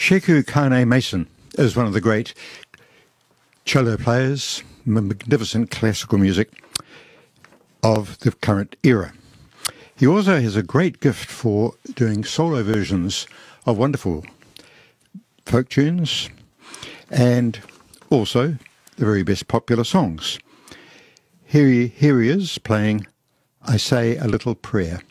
Sheku Kane Mason is one of the great cello players, magnificent classical music of the current era. He also has a great gift for doing solo versions of wonderful folk tunes and also the very best popular songs. Here he is playing I Say a Little Prayer.